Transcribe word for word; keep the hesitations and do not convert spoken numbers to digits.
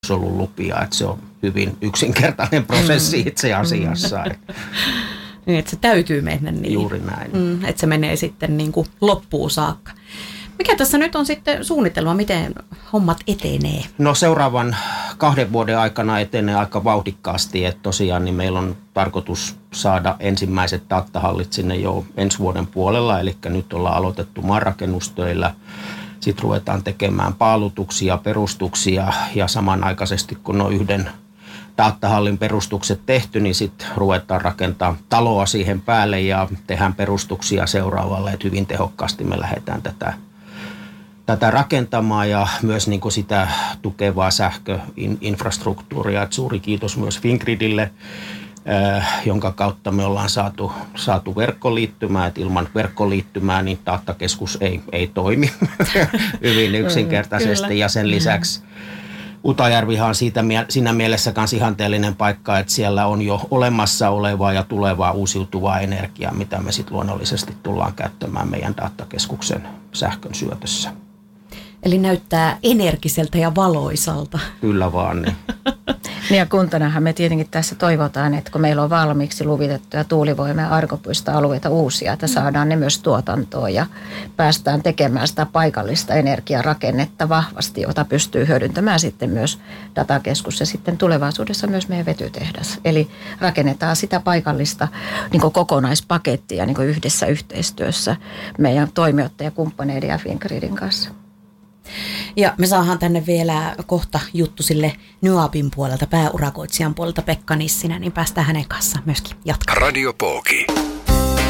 ollut lupia, että se on hyvin yksinkertainen prosessi itse asiassa. Niin, että se täytyy mennä niin. Juuri näin. Mm, että se menee sitten niin kuin loppuun saakka. Mikä tässä nyt on sitten suunnitelma, miten hommat etenee? No seuraavan kahden vuoden aikana etenee aika vauhdikkaasti, että tosiaan niin meillä on tarkoitus saada ensimmäiset datahallit sinne jo ensi vuoden puolella, eli nyt ollaan aloitettu maanrakennustöillä. Sitten ruvetaan tekemään paalutuksia, perustuksia ja samanaikaisesti kun on yhden datahallin perustukset tehty, niin sitten ruvetaan rakentaa taloa siihen päälle ja tehdään perustuksia seuraavalle, että hyvin tehokkaasti me lähdetään tätä, tätä rakentamaan ja myös niin kuin sitä tukevaa sähköinfrastruktuuria. Et suuri kiitos myös Fingridille, jonka kautta me ollaan saatu, saatu verkkoliittymää, että ilman verkkoliittymää niin datakeskus ei, ei toimi hyvin yksinkertaisesti ja sen lisäksi Utajärvihan on siitä, siinä mielessä myös ihanteellinen paikka, että siellä on jo olemassa olevaa ja tulevaa uusiutuvaa energiaa, mitä me sitten luonnollisesti tullaan käyttämään meidän datakeskuksen sähkön syötössä. Eli näyttää energiseltä ja valoisalta. Kyllä vaan. Niin. Ja kuntanahan me tietenkin tässä toivotaan, että kun meillä on valmiiksi luvitettuja tuulivoima- ja aurinkopuistoalueita uusia, että saadaan ne myös tuotantoon ja päästään tekemään sitä paikallista energiarakennetta vahvasti, jota pystyy hyödyntämään sitten myös datakeskus ja sitten tulevaisuudessa myös meidän vetytehdas. Eli rakennetaan sitä paikallista niin kuin kokonaispakettia niin kuin yhdessä yhteistyössä meidän toimijoiden ja kumppaneiden ja Fingridin kanssa. Ja me saadaan tänne vielä kohta juttu sille Nyabin puolelta, pääurakoitsijan puolelta Pekka Nissinä, niin päästään hänen kanssaan myöskin jatkamaan. Radio Pooki.